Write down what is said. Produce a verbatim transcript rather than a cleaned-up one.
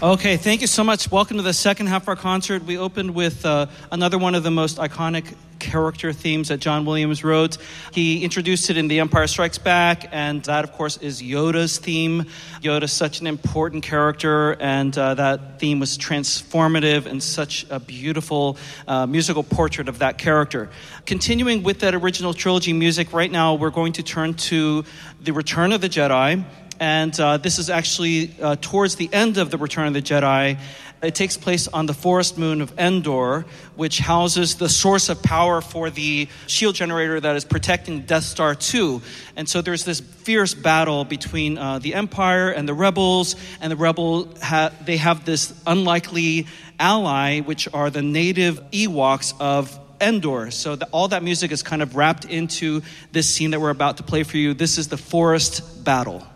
Okay, thank you so much. Welcome to the second half of our concert. We opened with uh, another one of the most iconic character themes that John Williams wrote. He introduced it in The Empire Strikes Back, and that, of course, is Yoda's theme. Yoda's such an important character, and uh, that theme was transformative and such a beautiful uh, musical portrait of that character. Continuing with that original trilogy music, right now we're going to turn to The Return of the Jedi. And uh, this is actually uh, towards the end of The Return of the Jedi. It takes place on the forest moon of Endor, which houses the source of power for the shield generator that is protecting Death Star two. And so there's this fierce battle between uh, the Empire and the Rebels, and the Rebel ha- they have this unlikely ally, which are the native Ewoks of Endor. So the, all that music is kind of wrapped into this scene that we're about to play for you. This is the forest battle.